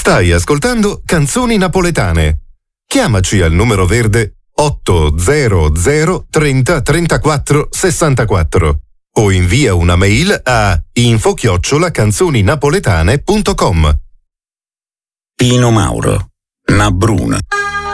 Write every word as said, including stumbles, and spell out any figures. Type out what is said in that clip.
Stai ascoltando Canzoni Napoletane. Chiamaci al numero verde otto zero zero trenta trentaquattro sessantaquattro o invia una mail a info chiocciola canzoninapoletane punto com. Pino Mauro, Na Bruna.